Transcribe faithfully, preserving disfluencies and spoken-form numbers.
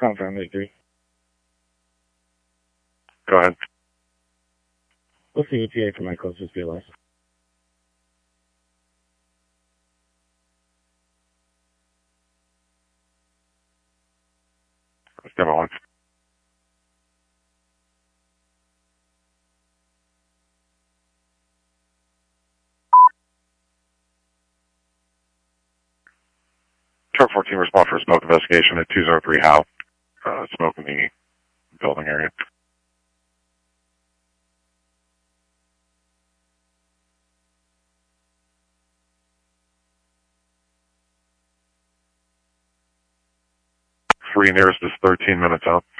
Compound eight three. Go ahead. What's the E T A for my closest B L S? Demo one. Truck fourteen, respond for a smoke investigation at two oh three Howe. Uh, smoke in the building area. Three nearest is thirteen minutes out.